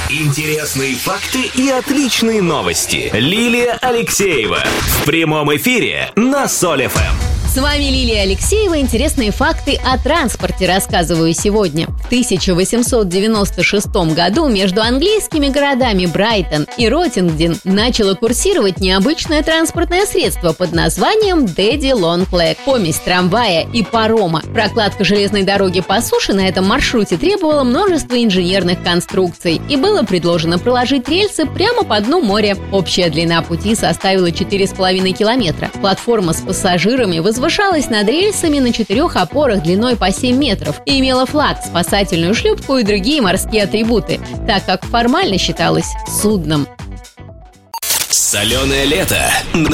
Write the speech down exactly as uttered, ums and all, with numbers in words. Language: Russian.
Интересные факты и отличные новости. Лилия Алексеева в прямом эфире на Соль эф эм. С вами Лилия Алексеева. Интересные факты о транспорте рассказываю сегодня. В тысяча восемьсот девяносто шестом году между английскими городами Брайтон и Роттингден начало курсировать необычное транспортное средство под названием Daddy Long Leg. Помесь трамвая и парома. Прокладка железной дороги по суше на этом маршруте требовала множества инженерных конструкций, и было предложено проложить рельсы прямо по дну моря. Общая длина пути составила четыре с половиной километра. Платформа с пассажирами возвышалась над рельсами на четырех опорах длиной по семь метров и имела флаг, спасательную шлюпку и другие морские атрибуты, так как формально считалась судном. Соленое лето на